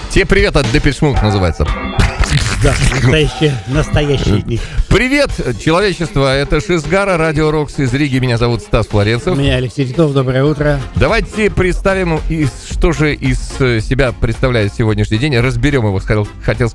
Тебе привет от Депеш Мод называется. Да, настоящий. Привет, человечество, это Шизгара, Радио Рокс из Риги, меня зовут Стас Флоренцев. Меня Алексей Титов, доброе утро. Давайте представим, что же из себя представляет сегодняшний день, разберем его, хотел